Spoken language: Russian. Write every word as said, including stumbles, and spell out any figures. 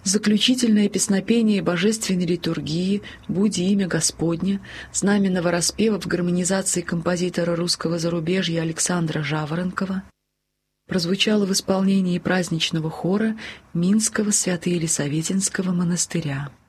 Заключительное песнопение божественной литургии «Буди имя Господне», знаменного распева в гармонизации композитора русского зарубежья Александра Жаворонкова, прозвучало в исполнении праздничного хора Минского Свято-Елисаветинского монастыря.